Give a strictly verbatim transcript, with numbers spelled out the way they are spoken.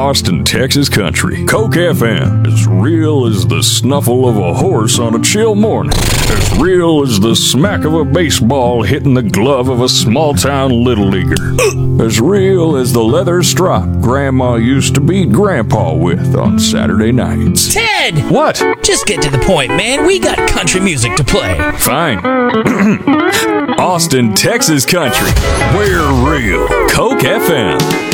Austin, Texas country. Coke F M, as real as the snuffle of a horse on a chill morning. As real as the smack of a baseball hitting the glove of a small-town little leaguer. As real as the leather strop Grandma used to beat Grandpa with on Saturday nights. Ted! What? Just get to the point, man. We got country music to play. Fine. Austin, Texas country. We're real. Coke F M.